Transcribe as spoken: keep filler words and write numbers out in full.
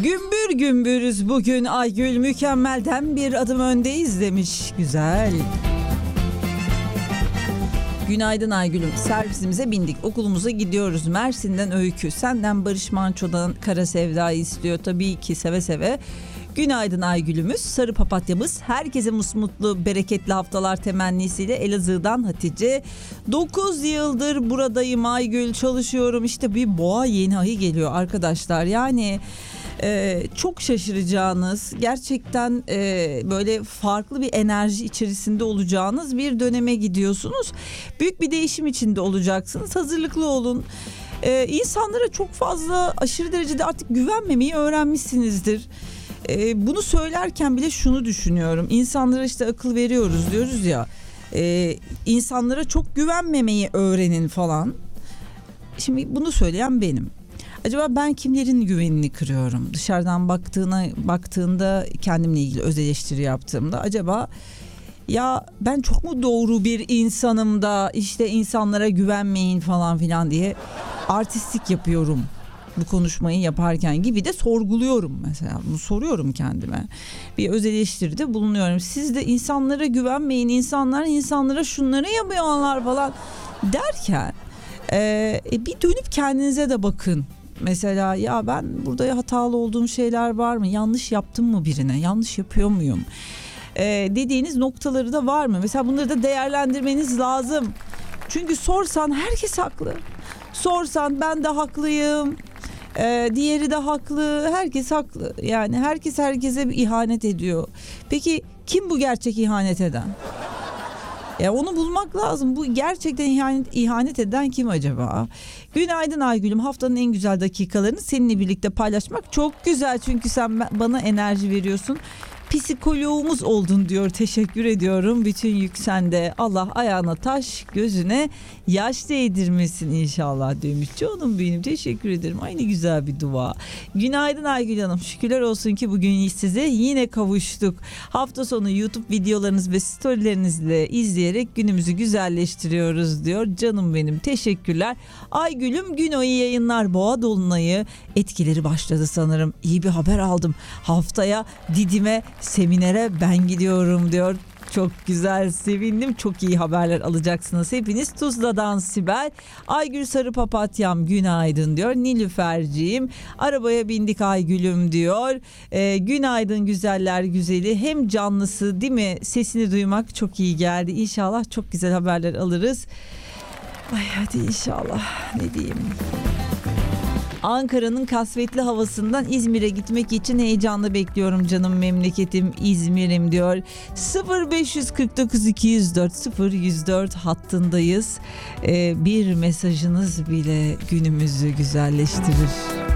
Gümbür gümbürüz bugün Aygül, mükemmelden bir adım öndeyiz demiş. Güzel. Günaydın Aygül'üm. Servisimize bindik. Okulumuza gidiyoruz. Mersin'den Öykü. Senden Barış Manço'dan Kara Sevda'yı istiyor. Tabii ki seve seve. Günaydın Aygül'ümüz. Sarı papatyamız. Herkese musmutlu, bereketli haftalar temennisiyle Elazığ'dan Hatice. dokuz yıldır buradayım Aygül. Çalışıyorum. İşte bir boğa yeni ayı geliyor arkadaşlar. Yani... Ee, çok şaşıracağınız, gerçekten e, böyle farklı bir enerji içerisinde olacağınız bir döneme gidiyorsunuz. Büyük bir değişim içinde olacaksınız. Hazırlıklı olun. Ee, insanlara çok fazla, aşırı derecede artık güvenmemeyi öğrenmişsinizdir. Ee, bunu söylerken bile şunu düşünüyorum. İnsanlara işte akıl veriyoruz diyoruz ya. E, insanlara çok güvenmemeyi öğrenin falan. Şimdi bunu söyleyen benim. Acaba ben kimlerin güvenini kırıyorum? Dışarıdan baktığına baktığında kendimle ilgili öz eleştiri yaptığımda acaba ya ben çok mu doğru bir insanım da işte insanlara güvenmeyin falan filan diye artistik yapıyorum bu konuşmayı yaparken gibi de sorguluyorum mesela. Bunu soruyorum kendime. Bir öz eleştiride bulunuyorum. Siz de insanlara güvenmeyin, insanlar insanlara şunları yapıyorlar falan derken e, bir dönüp kendinize de bakın. Mesela ya ben burada hatalı olduğum şeyler var mı? Yanlış yaptım mı birine? Yanlış yapıyor muyum? Ee, dediğiniz noktaları da var mı? Mesela bunları da değerlendirmeniz lazım. Çünkü sorsan herkes haklı. Sorsan ben de haklıyım. Ee, diğeri de haklı. Herkes haklı. Yani herkes herkese bir ihanet ediyor. Peki kim bu gerçek ihanet eden? Ya onu bulmak lazım. Bu gerçekten ihanet, ihanet eden kim acaba? Günaydın Aygül'üm. Haftanın en güzel dakikalarını seninle birlikte paylaşmak çok güzel. Çünkü sen bana enerji veriyorsun. Psikoloğumuz oldun diyor. Teşekkür ediyorum. Bütün yük sende. Allah ayağına taş, gözüne yaş değdirmesin inşallah demiş. Canım benim, teşekkür ederim. Aynı güzel bir dua. Günaydın Aygül Hanım. Şükürler olsun ki bugün size yine kavuştuk. Hafta sonu YouTube videolarınız ve storylerinizle izleyerek günümüzü güzelleştiriyoruz diyor. Canım benim, teşekkürler. Aygül'üm gün oyu yayınlar, boğa dolunayı etkileri başladı sanırım. İyi bir haber aldım. Haftaya Didim'e seminere ben gidiyorum diyor. Çok güzel, sevindim. Çok iyi haberler alacaksınız hepiniz. Tuzla'dan Sibel. Aygül Sarı Papatyam günaydın diyor. Nilüferciğim arabaya bindik Aygül'üm diyor. Ee, günaydın güzeller güzeli. Hem canlısı değil mi? Sesini duymak çok iyi geldi. İnşallah çok güzel haberler alırız. Ay hadi inşallah, ne diyeyim. Ankara'nın kasvetli havasından İzmir'e gitmek için heyecanla bekliyorum canım memleketim İzmir'im diyor. sıfır beş kırk dokuz iki yüz dört sıfır yüz dört hattındayız. Ee, bir mesajınız bile günümüzü güzelleştirir.